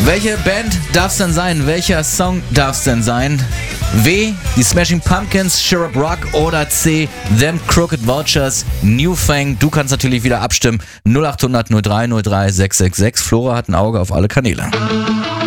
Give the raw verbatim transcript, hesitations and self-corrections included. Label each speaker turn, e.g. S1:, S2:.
S1: Welche Band darf's denn sein? Welcher Song darf's denn sein? W. Die Smashing Pumpkins, Syrup Rock oder C. Them Crooked Vultures, New Fang. Du kannst natürlich wieder abstimmen. null acht hundert null drei null drei sechs sechs sechs. Flora hat ein Auge auf alle Kanäle.